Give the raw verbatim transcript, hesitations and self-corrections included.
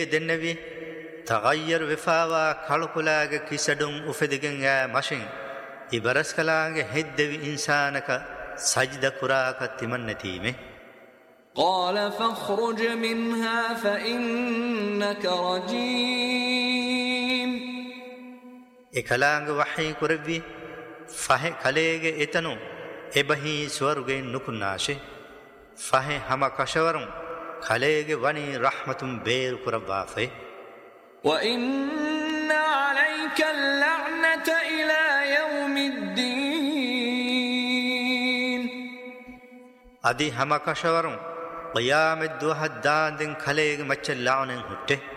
دنبي تغير وفاوا خلقلاغ كيسدون افدگنگا ماشين إبرسكلاغ هدوي إنسانك سجد كراك تمنتيمه قال فاخرج منها فإنك رجيم إكلاغ وحي كربي فه كليغ إتنو إبهي سورغ نكناشي فه هما كشورم كليغ وني رحمة بير كربافه وإن عليك اللعنة إلى يوم الدين أدي هما كشورم قيام الدوها داندن كليغ مچ لعنن هټه